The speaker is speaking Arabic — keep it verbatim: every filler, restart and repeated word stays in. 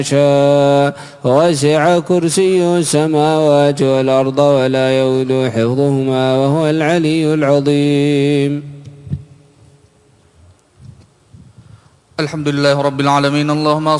شاء وسع كرسيه السماوات والأرض ولا يؤوده حفظهما وهو العلي العظيم. الحمد لله رب العالمين. اللهم